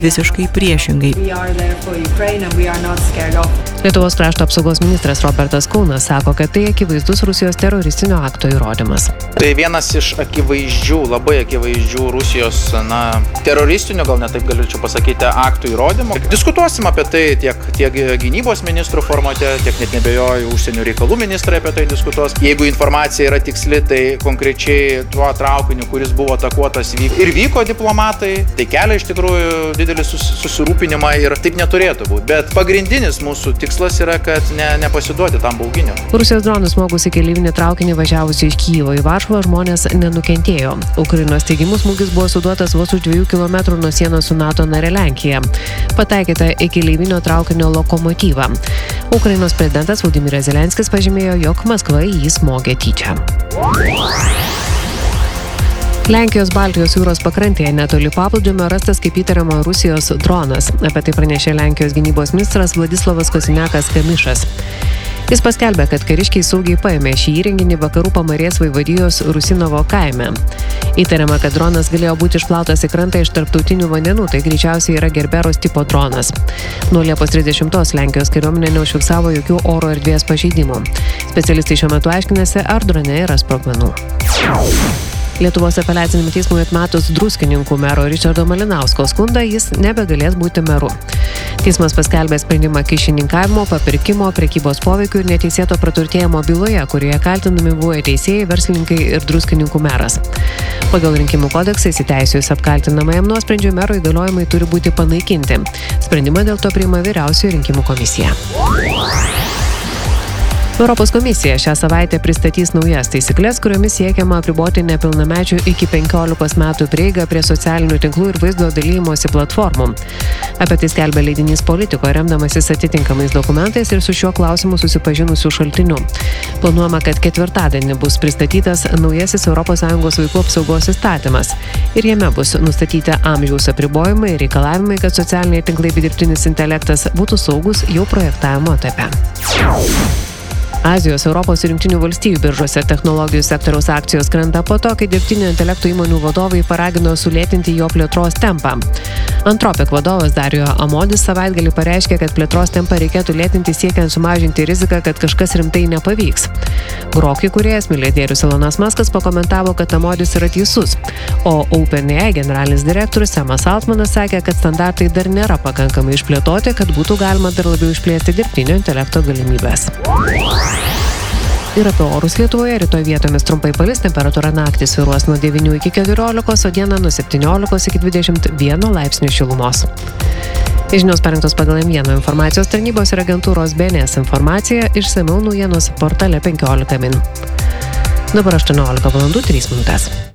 visiškai priešingai. Lietuvos krašto apsaugos ministras Robertas Kaunas sako, kad tai akivaizdus Rusijos teroristinio akto įrodymas. Tai vienas iš akivaizdžių, labai akivaizdžių Rusijos, teroristinių, gal net taip galėčiau pasakyti, aktų įrodymų. Diskutuosim apie tai tiek gynybos ministrų formate, tiek net nebejoju užsienio reikalų ministrai apie tai diskutuos. Jeigu informacija yra tiksli, tai konkrečiai tuo traukiniu, kuris buvo atakuotas ir vyko diplomatai, tai kelia iš tikrųjų didelį susirūpinimą ir taip neturėtų būti. Bet pagrindinis mūsų tikslas yra, kad nepasiduoti tam bauginimui. Rusijos dronų smogus į keleivinį traukinį važiavusi iš Kijevo į Varšuvą žmonės nenukentėjo. Ukrainos teigimu smūgis buvo suduotas vos už 2 km nuo sienos su NATO nare Lenkija. Pataikyta į keleivinio traukinio lokomotyvą. Ukrainos prezidentas Volodymyras Zelenskis pažymėjo, jog Maskva į jį smogė tyčia. Lenkijos Baltijos jūros pakrantėje netoli paplūdimio rastas kaip įtariama Rusijos dronas. Apie tai pranešė Lenkijos gynybos ministras Vladislavas Kosiniakas-Kamišas. Jis paskelbė, kad kariškiai saugiai paėmė šį įrenginį vakarų Pamarės vaivadijos Rusinovo kaime. Įtariama, kad dronas galėjo būti išplautas į krantą iš tarptautinių vandenų, tai greičiausiai yra Gerberos tipo dronas. Nuo Liepos 30 Lenkijos kariuomenė neužfiksavo jokių oro erdvės pažeidimų. Specialistai šiuo metu aiškinasi, ar drone yra sprogmenų. Lietuvos apeliaciniam teismui atmetus Druskininkų mero Ričardo Malinausko skundą, jis nebegalės būti meru. Teismas paskelbė sprendimą kyšininkavimo, papirkimo, prekybos poveikių ir neteisėto praturtėjimo byloje, kurioje kaltinami buvo teisėjai, verslininkai ir Druskininkų meras. Pagal rinkimų kodeksą įsiteisėjus apkaltinamajam nuosprendžiui mero įgaliojimai turi būti panaikinti. Sprendimą dėl to priima Vyriausioji rinkimų komisija. Europos komisija šią savaitę pristatys naujas taisyklės, kuriomis siekiama apriboti nepilnamečių iki 15 metų prieigą prie socialinių tinklų ir vaizdo dalymosi platformų. Apie tai skelbia leidinys Politico, remdamasis atitinkamais dokumentais ir su šiuo klausimu susipažinusių šaltinių. Planuojama, kad ketvirtadienį bus pristatytas naujasis ES vaikų apsaugos įstatymas ir jame bus nustatyti amžiaus apribojimai ir reikalavimai, kad socialiniai tinklai bei dirbtinis intelektas būtų saugus jau projektavimo etape. Azijos, Europos ir Jungtinių valstijų biržose technologijų sektoriaus akcijos krenta po to, kai dirbtinio intelekto įmonių vadovai paragino sulėtinti jo plėtros tempą. Anthropic vadovas Dario Amodis savaitgalį pareiškė, kad plėtros tempą reikėtų lėtinti siekiant sumažinti riziką, kad kažkas rimtai nepavyks. Grok įkūrėjas milijardierius Elonas Muskas pakomentavo, kad Amodis yra teisus, o OpenAI generalinis direktorius Samas Altmanas sakė, kad standartai dar nėra pakankamai išplėtoti, kad būtų galima dar labiau išplėsti dirbtinio intelekto galimybės. Ir apie orus Lietuvoje rytoj vietomis trumpai palis, temperatūra naktį svyruos nuo 9 iki 14, o dieną nuo 17 iki 21 laipsnių šilumos. Žinios parengtos pagal M1 informacijos tarnybos ir agentūros BNS informacija, išsamiau naujienos portale 15 min. Dabar 18:03.